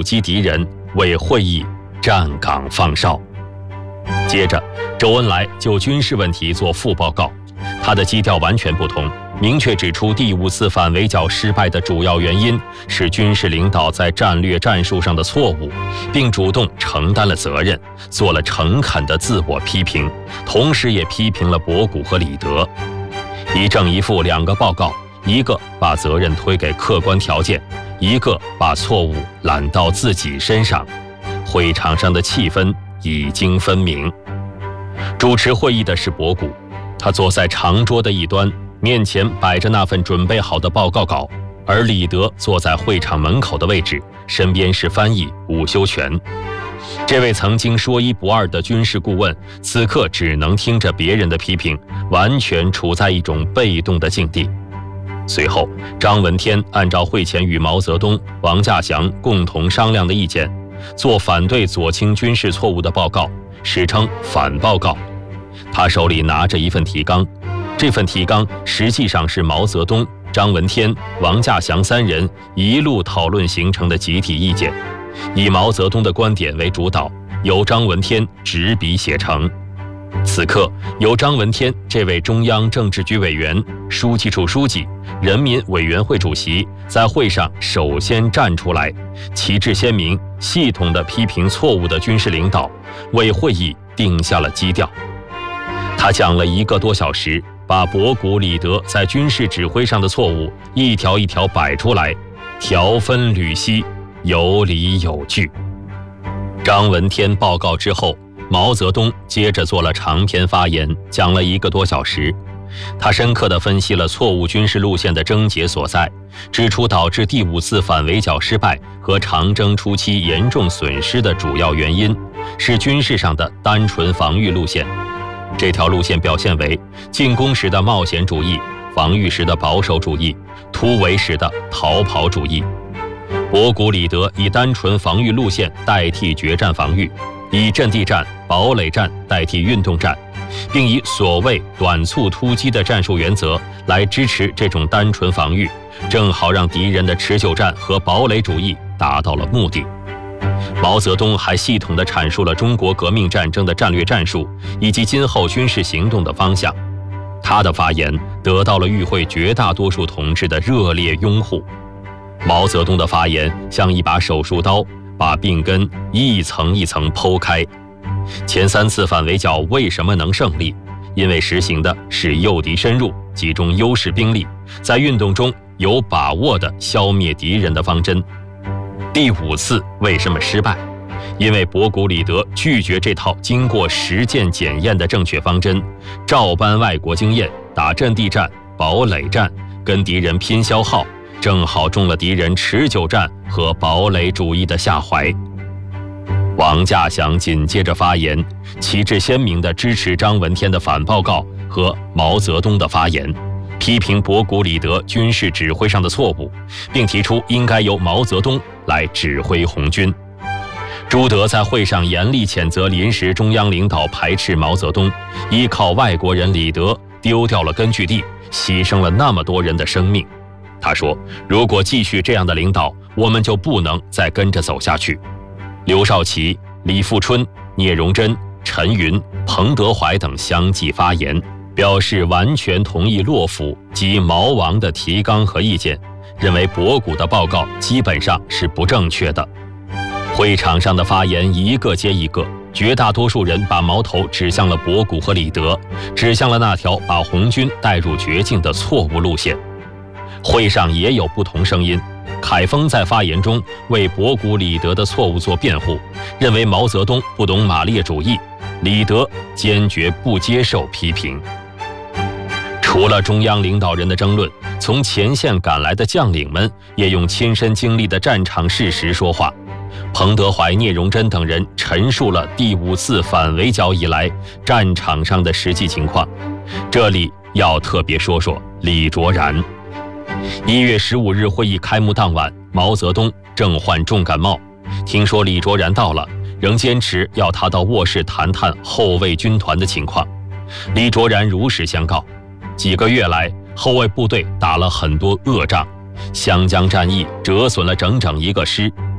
击敌人，为会议站岗放哨。接着，周恩来就军事问题做副报告，他的基调完全不同，明确指出第5次反围剿失败的主要原因是军事领导在战略战术上的错误，并主动承担了责任，做了诚恳的自我批评，同时也批评了博古和李德。一正一负2个报告，一个把责任推给客观条件，一个把错误揽到自己身上。会场上的气氛已经分明。主持会议的是博古，他坐在长桌的一端，面前摆着那份准备好的报告稿，而李德坐在会场门口的位置，身边是翻译伍修权。这位曾经说一不二的军事顾问，此刻只能听着别人的批评，完全处在一种被动的境地。随后，张闻天按照会前与毛泽东、王稼祥共同商量的意见，做反对左倾军事错误的报告，史称反报告。他手里拿着一份提纲，这份提纲实际上是毛泽东、张闻天、王稼祥3人一路讨论形成的集体意见，以毛泽东的观点为主导，由张闻天执笔写成。此刻，由张闻天这位中央政治局委员、书记处书记、人民委员会主席在会上首先站出来，旗帜鲜明、系统地批评错误的军事领导，为会议定下了基调。他讲了1个多小时，把博古、李德在军事指挥上的错误一条一条摆出来，条分缕析，有理有据。张闻天报告之后，毛泽东接着做了长篇发言，讲了1个多小时。他深刻地分析了错误军事路线的症结所在，指出导致第5次反围剿失败和长征初期严重损失的主要原因是军事上的单纯防御路线。这条路线表现为进攻时的冒险主义、防御时的保守主义、突围时的逃跑主义。博古、李德以单纯防御路线代替决战防御，以阵地战、堡垒战代替运动战，并以所谓短促突击的战术原则来支持这种单纯防御，正好让敌人的持久战和堡垒主义达到了目的。毛泽东还系统地阐述了中国革命战争的战略战术以及今后军事行动的方向。他的发言得到了与会绝大多数同志的热烈拥护。毛泽东的发言像一把手术刀，把病根一层一层剖开。前3次反围剿为什么能胜利？因为实行的是诱敌深入、集中优势兵力，在运动中有把握地消灭敌人的方针。第5次为什么失败？因为博古、李德拒绝这套经过实践检验的正确方针，照搬外国经验，打阵地战、堡垒战，跟敌人拼消耗，正好中了敌人持久战和堡垒主义的下怀。王稼祥紧接着发言，旗帜鲜明地支持张闻天的反报告和毛泽东的发言，批评博古、李德军事指挥上的错误，并提出应该由毛泽东来指挥红军。朱德在会上严厉谴责临时中央领导排斥毛泽东，依靠外国人李德丢掉了根据地，牺牲了那么多人的生命。他说，如果继续这样的领导，我们就不能再跟着走下去。刘少奇、李富春、聂荣臻、陈云、彭德怀等相继发言，表示完全同意洛甫及毛王的提纲和意见，认为博古的报告基本上是不正确的。会场上的发言一个接一个，绝大多数人把矛头指向了博古和李德，指向了那条把红军带入绝境的错误路线。会上也有不同声音，凯丰在发言中为博古、李德的错误做辩护，认为毛泽东不懂马列主义，李德坚决不接受批评。除了中央领导人的争论，从前线赶来的将领们也用亲身经历的战场事实说话。彭德怀、聂荣臻等人陈述了第5次反围剿以来战场上的实际情况。这里要特别说说李卓然。1月15日会议开幕当晚，毛泽东正患重感冒，听说李卓然到了，仍坚持要他到卧室谈谈后卫军团的情况。李卓然如实相告，几个月来后卫部队打了很多恶仗，湘江战役折损了整整1个师。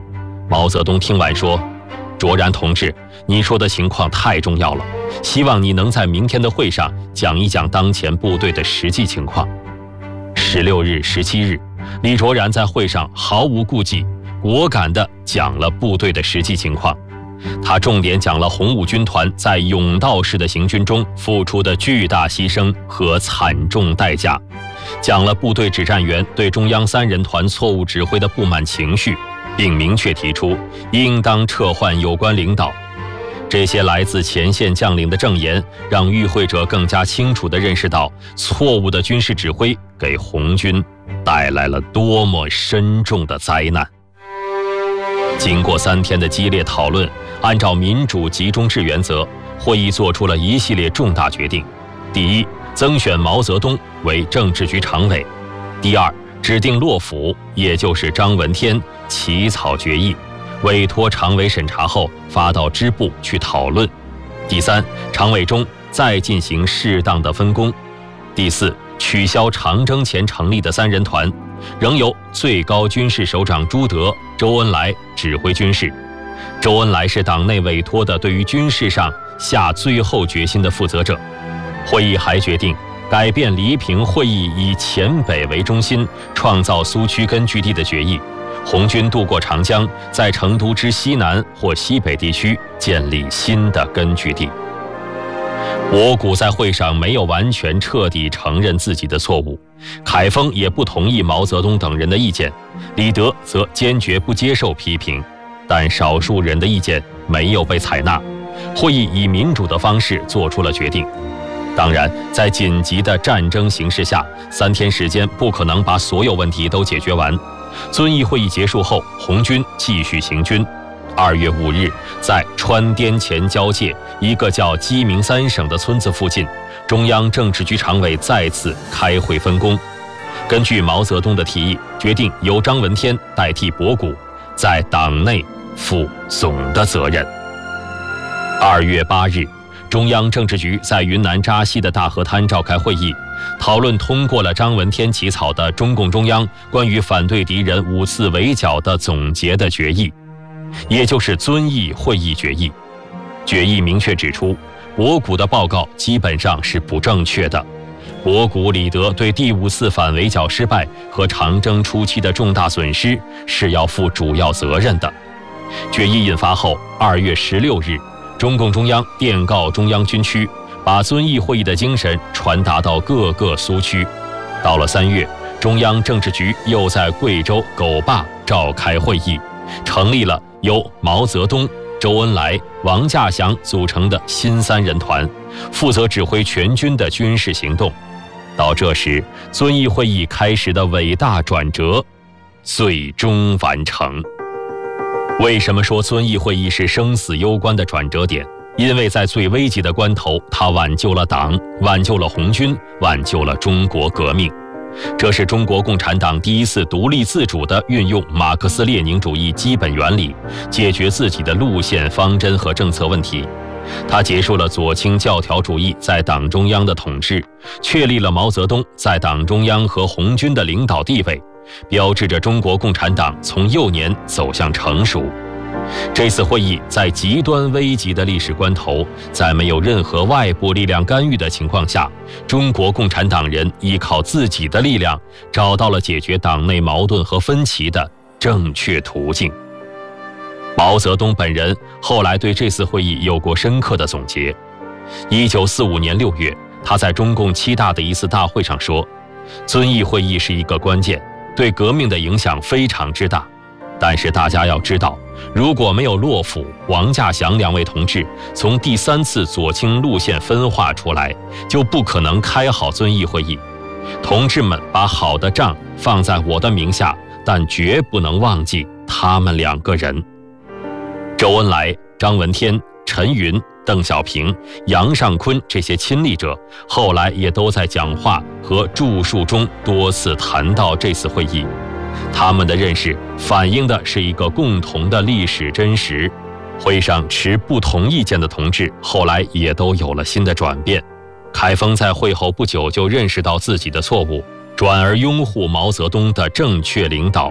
毛泽东听完说：“卓然同志，你说的情况太重要了，希望你能在明天的会上讲一讲当前部队的实际情况。”16日、17日，李卓然在会上毫无顾忌、果敢地讲了部队的实际情况。他重点讲了红五军团在甬道式的行军中付出的巨大牺牲和惨重代价，讲了部队指战员对中央3人团错误指挥的不满情绪，并明确提出应当撤换有关领导。这些来自前线将领的证言，让与会者更加清楚地认识到错误的军事指挥给红军带来了多么深重的灾难。经过3天的激烈讨论，按照民主集中制原则，会议作出了一系列重大决定。第一，增选毛泽东为政治局常委；第二，指定洛甫，也就是张闻天起草决议，委托常委审查后发到支部去讨论；第三，常委中再进行适当的分工；第四，取消长征前成立的3人团，仍由最高军事首长朱德、周恩来指挥军事。周恩来是党内委托的对于军事上下最后决心的负责者。会议还决定改变黎平会议以黔北为中心，创造苏区根据地的决议，红军渡过长江，在成都之西南或西北地区建立新的根据地。博古在会上没有完全彻底承认自己的错误，凯丰也不同意毛泽东等人的意见，李德则坚决不接受批评，但少数人的意见没有被采纳。会议以民主的方式做出了决定。当然，在紧急的战争形势下，3天时间不可能把所有问题都解决完。遵义会议结束后，红军继续行军。2月5日，在川滇黔交界一个叫鸡鸣3省的村子附近，中央政治局常委再次开会分工。根据毛泽东的提议，决定由张闻天代替博古，在党内负总的责任。2月8日，中央政治局在云南扎西的大河滩召开会议，讨论通过了张闻天起草的中共中央关于反对敌人5次围剿的总结的决议，也就是遵义会议决议。决议明确指出，博古的报告基本上是不正确的，博古、李德对第5次反围剿失败和长征初期的重大损失是要负主要责任的。决议印发后，2月16日，中共中央电告中央军区，把遵义会议的精神传达到各个苏区。到了3月，中央政治局又在贵州狗坝召开会议，成立了由毛泽东、周恩来、王稼祥组成的新3人团，负责指挥全军的军事行动。到这时，遵义会议开始的伟大转折最终完成。为什么说遵义会议是生死攸关的转折点？因为在最危急的关头，它挽救了党，挽救了红军，挽救了中国革命。这是中国共产党第一次独立自主地运用马克思列宁主义基本原理，解决自己的路线、方针和政策问题。它结束了左倾教条主义在党中央的统治，确立了毛泽东在党中央和红军的领导地位，标志着中国共产党从幼年走向成熟。这次会议在极端危急的历史关头，在没有任何外部力量干预的情况下，中国共产党人依靠自己的力量，找到了解决党内矛盾和分歧的正确途径。毛泽东本人后来对这次会议有过深刻的总结。1945年6月，他在中共7大的一次大会上说，遵义会议是一个关键，对革命的影响非常之大。但是大家要知道，如果没有洛甫、王稼祥2位同志从第3次左倾路线分化出来，就不可能开好遵义会议。同志们把好的账放在我的名下，但绝不能忘记他们2个人。周恩来、张闻天、陈云、邓小平、杨尚昆这些亲历者，后来也都在讲话和著述中多次谈到这次会议。他们的认识反映的是一个共同的历史真实。会上持不同意见的同志后来也都有了新的转变。凯丰在会后不久就认识到自己的错误，转而拥护毛泽东的正确领导。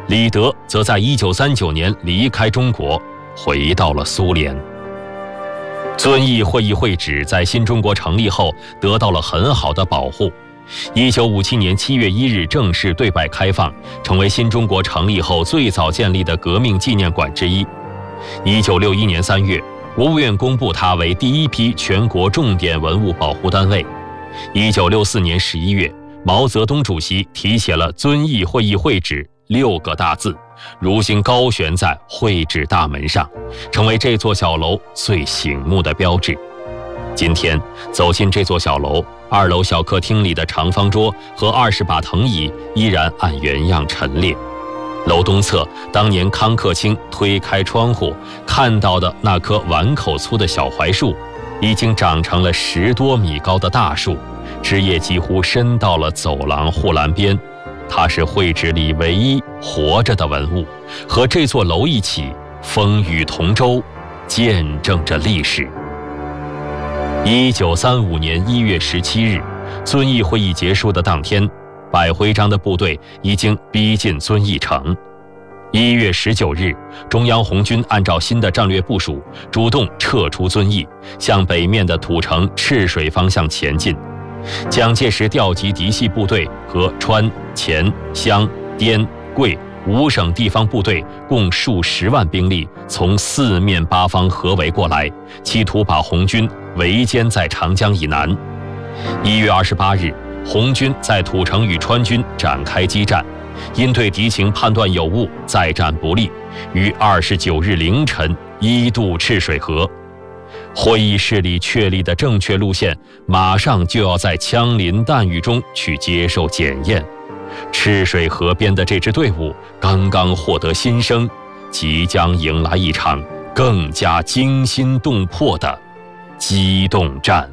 李德则在1939年离开中国，回到了苏联。遵义会议会址在新中国成立后得到了很好的保护。1957年7月1日正式对外开放，成为新中国成立后最早建立的革命纪念馆之一。1961年3月，国务院公布它为第一批全国重点文物保护单位。1964年11月，毛泽东主席题写了遵义会议会址6个大字，如今高悬在会址大门上，成为这座小楼最醒目的标志。今天走进这座小楼，2楼小客厅里的长方桌和20把藤椅依然按原样陈列。楼东侧，当年康克清推开窗户看到的那棵碗口粗的小槐树，已经长成了10多米高的大树，枝叶几乎伸到了走廊护栏边。它是会址里唯一活着的文物，和这座楼一起风雨同舟，见证着历史。1935年1月17日，遵义会议结束的当天，百徽章的部队已经逼近遵义城。1月19日，中央红军按照新的战略部署，主动撤出遵义，向北面的土城赤水方向前进。蒋介石调集嫡系部队和川、黔、湘、滇、桂5省地方部队共数10万兵力，从4面8方合围过来，企图把红军围歼在长江以南。1月28日，红军在土城与川军展开激战，因对敌情判断有误，再战不利，于29日凌晨一渡赤水河。会议室里确立的正确路线，马上就要在枪林弹雨中去接受检验。赤水河边的这支队伍刚刚获得新生，即将迎来一场更加惊心动魄的机动战。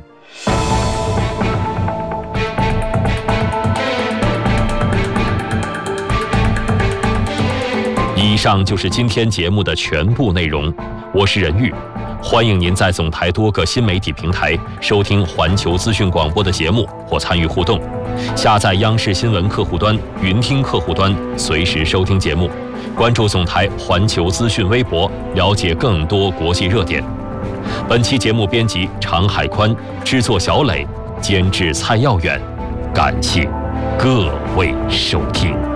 以上就是今天节目的全部内容，我是任玉，欢迎您在总台多个新媒体平台收听环球资讯广播的节目或参与互动。下载央视新闻客户端、云听客户端，随时收听节目。关注总台环球资讯微博，了解更多国际热点。本期节目编辑常海宽，制作小磊，监制蔡耀远。感谢各位收听。